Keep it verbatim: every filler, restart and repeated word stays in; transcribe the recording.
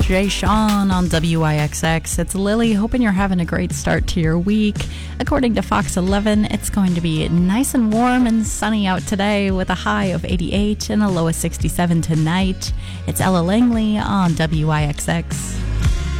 Jay Sean on W I X X. It's Lily, hoping you're having a great start to your week. According to Fox eleven, it's going to be nice and warm and sunny out today with a high of eighty-eight and a low of sixty-seven tonight. It's Ella Langley on W I X X.